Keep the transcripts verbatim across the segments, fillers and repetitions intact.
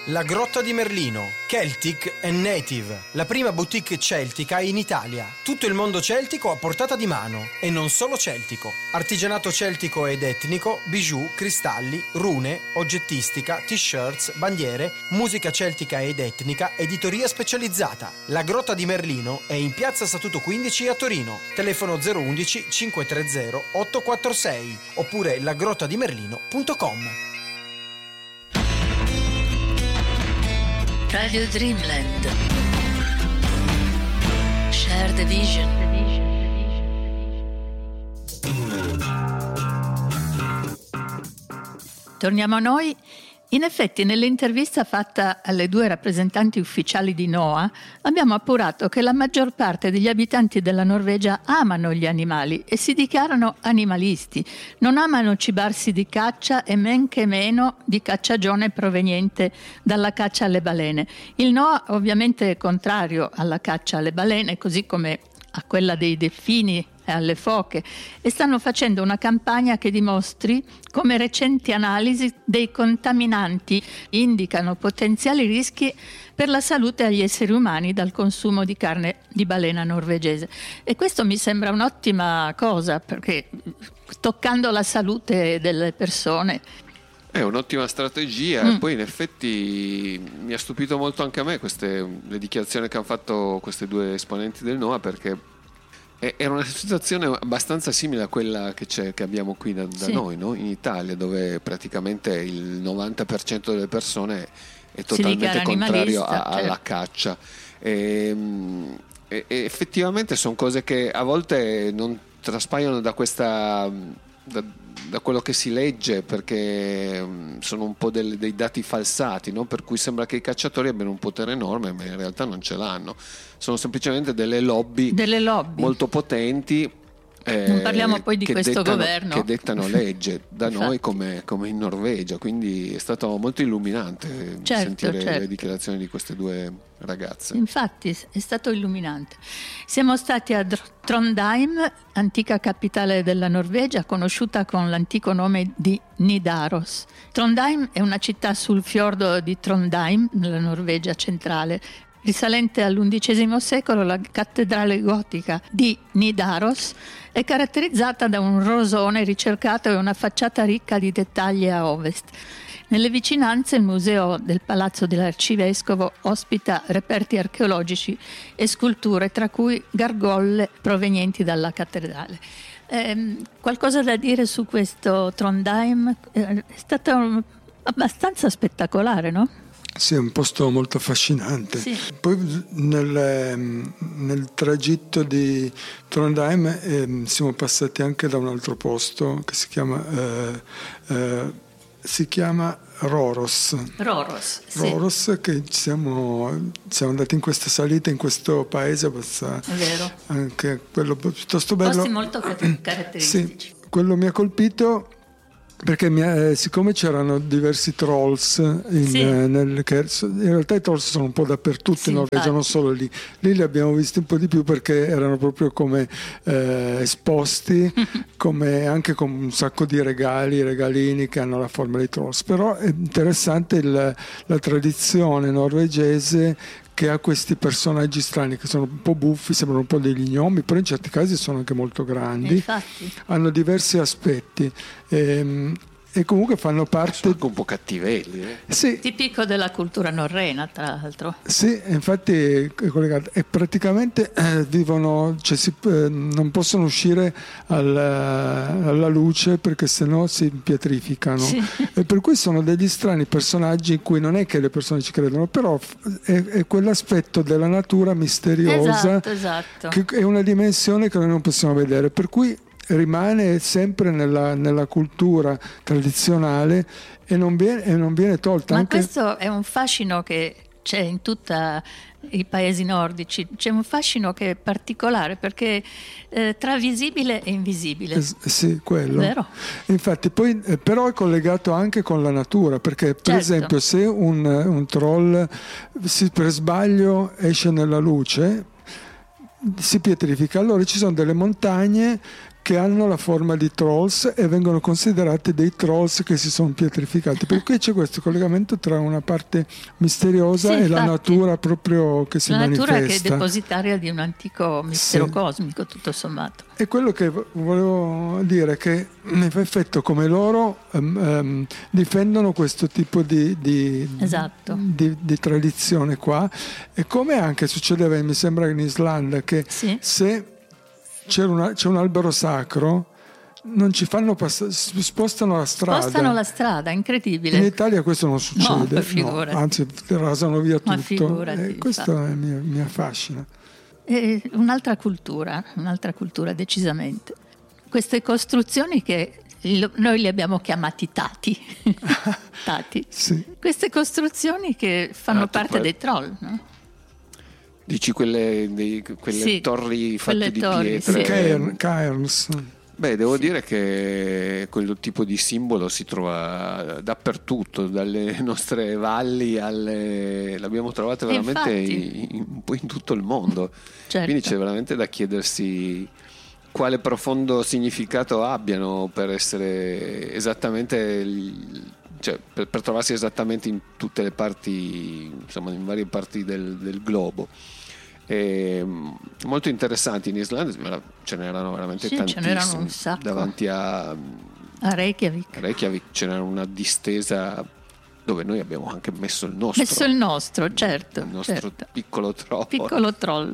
La Grotta di Merlino, Celtic and Native, la prima boutique celtica in Italia. Tutto il mondo celtico a portata di mano, e non solo celtico. Artigianato celtico ed etnico, bijou, cristalli, rune, oggettistica, t-shirts, bandiere, musica celtica ed etnica, editoria specializzata. La Grotta di Merlino è in piazza Statuto quindici a Torino. Telefono zero uno uno cinque tre zero otto quattro sei oppure lagrottadimerlino punto com. Radio Dreamland. Share the vision. Torniamo a noi. In effetti, nell'intervista fatta alle due rappresentanti ufficiali di NOAA, abbiamo appurato che la maggior parte degli abitanti della Norvegia amano gli animali e si dichiarano animalisti. Non amano cibarsi di caccia e men che meno di cacciagione proveniente dalla caccia alle balene. Il NOAA ovviamente è contrario alla caccia alle balene, così come a quella dei delfini e alle foche, e stanno facendo una campagna che dimostri come recenti analisi dei contaminanti indicano potenziali rischi per la salute agli esseri umani dal consumo di carne di balena norvegese. E questo mi sembra un'ottima cosa, perché toccando la salute delle persone è un'ottima strategia. mm. E poi in effetti mi ha stupito molto anche a me queste le dichiarazioni che hanno fatto queste due esponenti del NOAA, perché era una situazione abbastanza simile a quella che, c'è, che abbiamo qui da, da sì. noi, no? In Italia, dove praticamente il novanta per cento delle persone è totalmente contrario a, certo. alla caccia. E, e, e effettivamente sono cose che a volte non traspaiono da questa da, da quello che si legge, perché sono un po' del, dei dati falsati, no? Per cui sembra che i cacciatori abbiano un potere enorme, ma in realtà non ce l'hanno. Sono semplicemente delle lobby, delle lobby. molto potenti. Eh, non parliamo poi di questo dettano, governo che dettano legge da noi come, come in Norvegia, quindi è stato molto illuminante certo, sentire certo. le dichiarazioni di queste due ragazze. Infatti è stato illuminante. Siamo stati a Trondheim, antica capitale della Norvegia, conosciuta con l'antico nome di Nidaros. Trondheim è una città sul fiordo di Trondheim, nella Norvegia centrale. Risalente all'undicesimo secolo, la cattedrale gotica di Nidaros è caratterizzata da un rosone ricercato e una facciata ricca di dettagli a ovest. Nelle vicinanze il museo del Palazzo dell'Arcivescovo ospita reperti archeologici e sculture, tra cui gargolle provenienti dalla cattedrale. Eh, qualcosa da dire su questo Trondheim? Eh, è stato abbastanza spettacolare, no? Sì, è un posto molto affascinante. Sì. Poi nel, nel tragitto di Trondheim eh, siamo passati anche da un altro posto che si chiama eh, eh, si chiama Røros. Røros, sì. Røros, che siamo, siamo andati in questa salita in questo paese abbastanza, è vero. Anche quello piuttosto bello. Posti molto caratteristici. Sì, quello mi ha colpito perché mi, eh, siccome c'erano diversi trolls in, sì. eh, nel, che in realtà i trolls sono un po' dappertutto sì, in Norvegia, non solo lì lì li abbiamo visti un po' di più perché erano proprio come eh, esposti come anche con un sacco di regali regalini che hanno la forma dei trolls. Però è interessante il, la tradizione norvegese che ha questi personaggi strani che sono un po' buffi, sembrano un po' degli gnomi, però in certi casi sono anche molto grandi. Infatti. Hanno diversi aspetti e, e comunque fanno parte... Sono anche un po' cattivelli. Eh? Sì. Tipico della cultura norrena, tra l'altro. Sì, infatti è collegato. E praticamente eh, vivono, cioè si, eh, non possono uscire alla, alla luce perché sennò si impietrificano. Sì. E per cui sono degli strani personaggi in cui non è che le persone ci credono, però è, è quell'aspetto della natura misteriosa, esatto, esatto. che è una dimensione che noi non possiamo vedere. Per cui rimane sempre nella, nella cultura tradizionale e non viene, e non viene tolta. Ma anche... questo è un fascino che c'è in tutti i paesi nordici, c'è un fascino che è particolare perché eh, tra visibile e invisibile. Eh, sì, quello. Vero? Infatti poi eh, però è collegato anche con la natura, perché per certo. esempio se un, un troll si, per sbaglio esce nella luce si pietrifica, allora ci sono delle montagne che hanno la forma di trolls e vengono considerati dei trolls che si sono pietrificati. Per cui c'è questo collegamento tra una parte misteriosa sì, e la natura proprio che si la manifesta. La natura che è depositaria di un antico mistero sì. cosmico, tutto sommato. E quello che volevo dire è che in effetti come loro um, um, difendono questo tipo di, di, esatto. di, di tradizione qua, e come anche succedeva mi sembra in Islanda che sì. se c'era una, c'è un albero sacro non ci fanno passare, spostano la strada. Spostano la strada, incredibile. In Italia questo non succede, no, no, anzi rasano via ma tutto. E questo è, mi, mi affascina. È un'altra cultura, un'altra cultura decisamente. Queste costruzioni che noi li abbiamo chiamati tati, tati. Sì. Queste costruzioni che fanno ah, parte dei troll, no? Dici quelle, dei, quelle sì, torri fatte quelle di torri, pietre? Sì. Cairn, cairns. Beh, devo sì. dire che quel tipo di simbolo si trova dappertutto, dalle nostre valli alle... l'abbiamo trovato veramente in, in, un po' in tutto il mondo. Certo. Quindi c'è veramente da chiedersi quale profondo significato abbiano per essere esattamente, cioè per, per trovarsi esattamente in tutte le parti, insomma in varie parti del, del globo. E molto interessanti. In Islanda ce n'erano veramente sì, tantissimi, ce n'erano un sacco. Davanti a, a Reykjavik. Reykjavik ce n'era una distesa dove noi abbiamo anche messo il nostro messo il nostro, certo, il nostro certo. piccolo troll piccolo troll.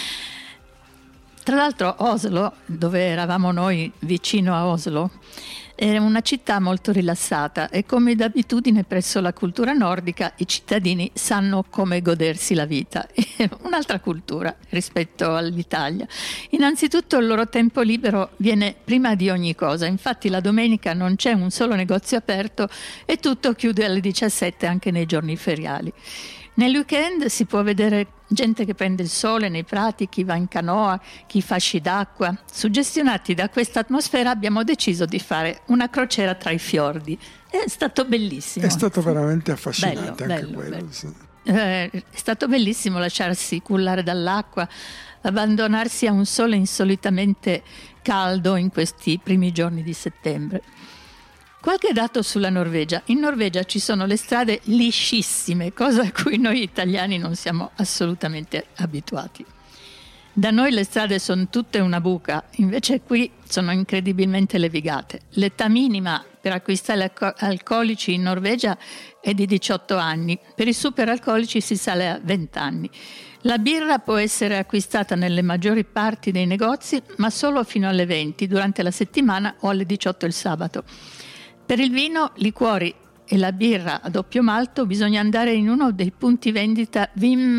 Tra l'altro Oslo, dove eravamo noi vicino a Oslo, è una città molto rilassata e come d'abitudine presso la cultura nordica i cittadini sanno come godersi la vita. È un'altra cultura rispetto all'Italia. Innanzitutto il loro tempo libero viene prima di ogni cosa, infatti la domenica non c'è un solo negozio aperto e tutto chiude alle diciassette anche nei giorni feriali. Nel weekend si può vedere gente che prende il sole nei prati, chi va in canoa, chi fa sci d'acqua. Suggestionati da questa atmosfera abbiamo deciso di fare una crociera tra i fiordi. È stato bellissimo. È stato veramente affascinante bello, anche bello, quello. Bello. Sì. Eh, è stato bellissimo lasciarsi cullare dall'acqua, abbandonarsi a un sole insolitamente caldo in questi primi giorni di settembre. Qualche dato sulla Norvegia. In Norvegia ci sono le strade liscissime, cosa a cui noi italiani non siamo assolutamente abituati. Da noi le strade sono tutte una buca, invece qui sono incredibilmente levigate. L'età minima per acquistare alcolici in Norvegia è di diciotto anni, per i superalcolici si sale a venti anni. La birra può essere acquistata nelle maggiori parti dei negozi, ma solo fino alle venti durante la settimana o alle diciotto il sabato. Per il vino, liquori e la birra a doppio malto bisogna andare in uno dei punti vendita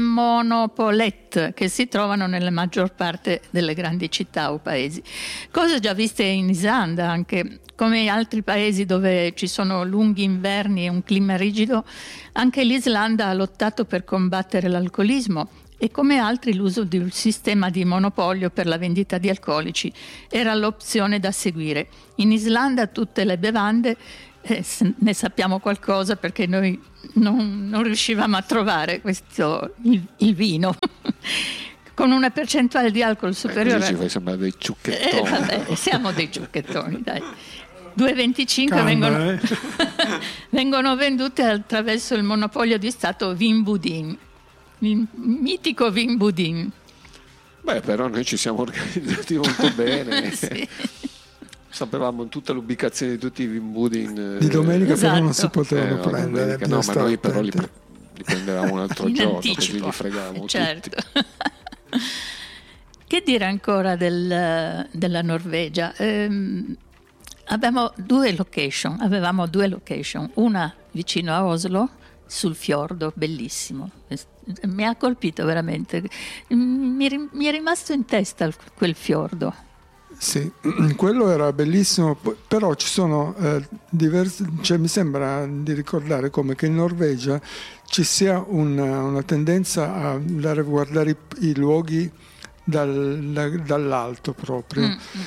Vinmonopolet che si trovano nella maggior parte delle grandi città o paesi. Cose già viste in Islanda, anche come in altri paesi dove ci sono lunghi inverni e un clima rigido, anche l'Islanda ha lottato per combattere l'alcolismo e come altri l'uso di un sistema di monopolio per la vendita di alcolici era l'opzione da seguire. In Islanda tutte le bevande, eh, ne sappiamo qualcosa perché noi non, non riuscivamo a trovare questo, il, il vino, con una percentuale di alcol superiore. Eh, così ci fai sembrare dei ciucchettoni. Eh, vabbè, siamo dei ciucchettoni, dai. due virgola venticinque Calma, vengono, eh. vengono vendute attraverso il monopolio di Stato Vinbudin. Il mitico Vinbudin. Beh, però noi ci siamo organizzati molto bene. Sì. Sapevamo tutta l'ubicazione di tutti i Vinbudin. Di domenica esatto. però non si potevano eh, no, prendere. domenica, no, ma noi però li, pre- li prendevamo un altro in giorno, anticipo. così li fregavamo certo. tutti. Che dire ancora del, della Norvegia? Ehm, abbiamo due location, avevamo due location, una vicino a Oslo, sul fiordo, bellissimo. Mi ha colpito veramente, mi, mi è rimasto in testa quel fiordo. Sì, quello era bellissimo, però ci sono eh, diversi, cioè mi sembra di ricordare come che in Norvegia ci sia una, una tendenza a guardare i, i luoghi dal, da, dall'alto proprio. Mm.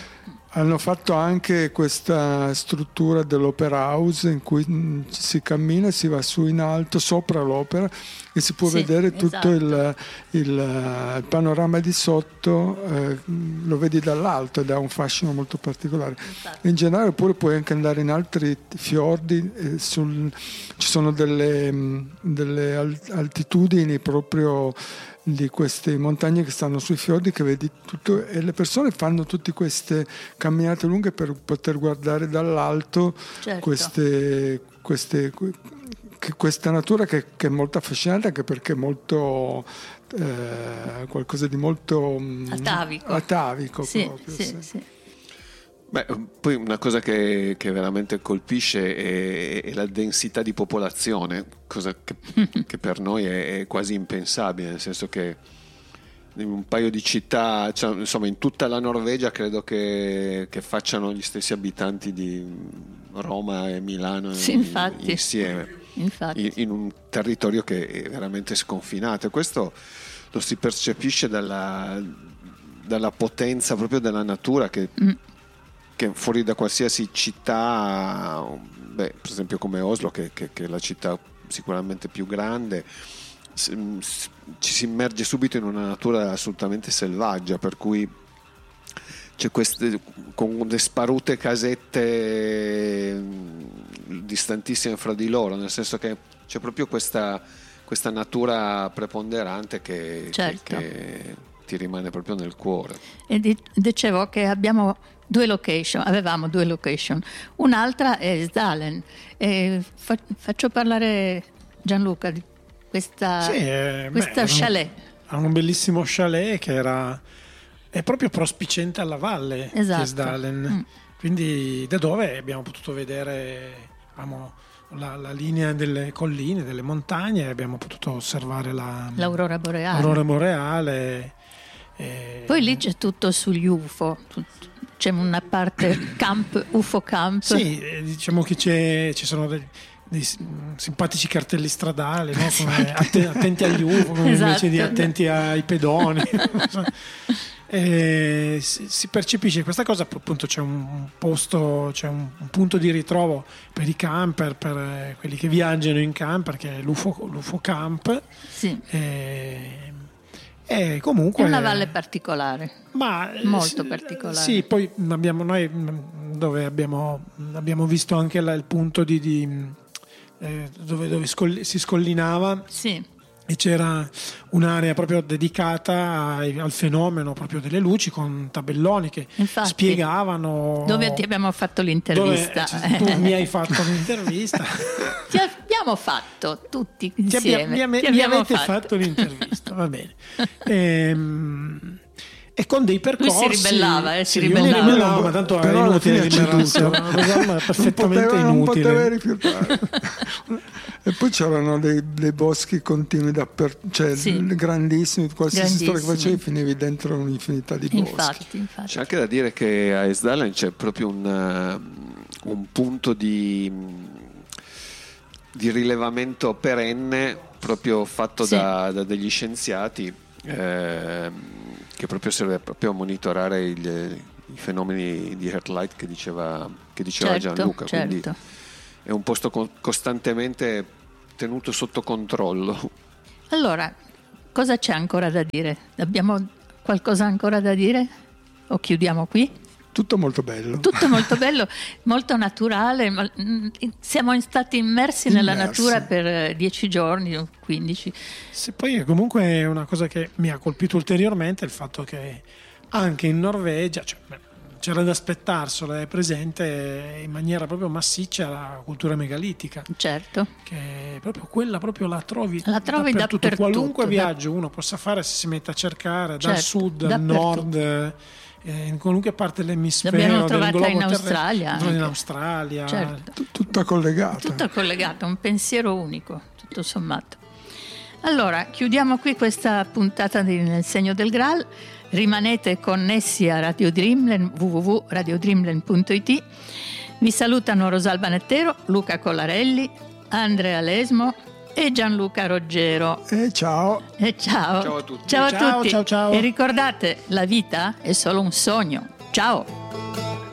Hanno fatto anche questa struttura dell'Opera House in cui si cammina, si va su in alto, sopra l'opera, e si può sì, vedere tutto esatto. il, il, il panorama di sotto, eh, lo vedi dall'alto ed ha un fascino molto particolare. Esatto. In generale pure puoi anche andare in altri fiordi, eh, sul, ci sono delle, delle altitudini proprio di queste montagne che stanno sui fiordi, che vedi tutto, e le persone fanno tutte queste camminate lunghe per poter guardare dall'alto, certo. queste, queste, questa natura che, che è molto affascinante, anche perché è molto eh, qualcosa di molto atavico, atavico sì, proprio, sì, sì. Sì. Beh, poi una cosa che, che veramente colpisce è, è la densità di popolazione, cosa che, che per noi è, è quasi impensabile, nel senso che in un paio di città, cioè, insomma in tutta la Norvegia credo che, che facciano gli stessi abitanti di Roma e Milano sì, in, infatti. insieme, infatti. In, in un territorio che è veramente sconfinato, e questo lo si percepisce dalla, dalla potenza proprio della natura che... Mm. che fuori da qualsiasi città, beh, per esempio come Oslo, che, che, che è la città sicuramente più grande, ci si immerge subito in una natura assolutamente selvaggia, per cui c'è queste con le sparute casette distantissime fra di loro, nel senso che c'è proprio questa, questa natura preponderante che, certo. che, che ti rimane proprio nel cuore. E di, dicevo che abbiamo due location, avevamo due location, un'altra è Sdalen, e fa, faccio parlare Gianluca di questa, sì, eh, questa beh, chalet. Ha un bellissimo chalet che era è proprio prospiciente alla valle, esatto. che è Sdalen, mm. quindi da dove abbiamo potuto vedere abbiamo, la, la linea delle colline, delle montagne, abbiamo potuto osservare la, l'aurora boreale. L'aurora boreale e... Poi lì c'è tutto sugli U F O, tutto. C'è una parte camp, U F O camp. Sì, diciamo che c'è, ci sono dei, dei simpatici cartelli stradali, no? Come attenti agli U F O, come esatto. invece di attenti ai pedoni. E si, si percepisce questa cosa, appunto c'è un posto, c'è un, un punto di ritrovo per i camper, per quelli che viaggiano in camper, che è l'U F O, l'U F O Camp. Sì. E, e comunque è una valle particolare, ma molto particolare. Sì, poi abbiamo noi dove abbiamo, abbiamo visto anche la, il punto di, di eh, dove, dove scolli, si scollinava. Sì. E c'era un'area proprio dedicata ai, al fenomeno proprio delle luci, con tabelloni che infatti, spiegavano dove ti abbiamo fatto l'intervista. Dove, cioè, tu mi hai fatto l'intervista. Ti abbiamo fatto tutti insieme. Ti, abbia, mi, ti mi avete fatto. fatto l'intervista, va bene. Ehm, e con dei percorsi. Lui si ribellava, eh, si sì, ribellava. Io mi ribellavo, ma tanto però è inutile ribellarsi, tutto. è perfettamente non poteva, inutile. Non poteva rifiutare. E poi c'erano dei, dei boschi continui dappertutto, cioè sì. grandissimi, qualsiasi storia che facevi finivi dentro un'infinità di boschi. Infatti, infatti. C'è anche da dire che a Esdalen c'è proprio un, un punto di, di rilevamento perenne, proprio fatto sì. da, da degli scienziati, eh, che proprio serve proprio a monitorare il, i fenomeni di Earthlight che diceva, che diceva certo, Gianluca. certo. Quindi è un posto co- costantemente tenuto sotto controllo. Allora, cosa c'è ancora da dire? Abbiamo qualcosa ancora da dire? O chiudiamo qui? Tutto molto bello. Tutto molto bello, molto naturale. Ma siamo stati immersi, immersi nella natura per dieci giorni o quindici. Se poi comunque una cosa che mi ha colpito ulteriormente è il fatto che anche in Norvegia, cioè, c'era da aspettarselo, è presente in maniera proprio massiccia la cultura megalitica. Certo. Che proprio quella proprio la trovi, la trovi dappertutto. dappertutto. Qualunque da... viaggio uno possa fare, se si mette a cercare certo, dal sud al nord, eh, in qualunque parte dell'emisfero, l'abbiamo del trovata globo in Australia. Terrestre, in Australia. Certo. T- tutta collegata. Tutta collegata, un pensiero unico, tutto sommato. Allora, chiudiamo qui questa puntata di Nel segno del Graal. Rimanete connessi a Radio Dreamland, w w w punto radio dreamland punto i t. Vi salutano Rosalba Nettero, Luca Collarelli, Andrea Lesmo e Gianluca Roggero. E ciao. E ciao. Ciao a tutti. Ciao a ciao, tutti. Ciao, ciao. E ricordate, la vita è solo un sogno. Ciao.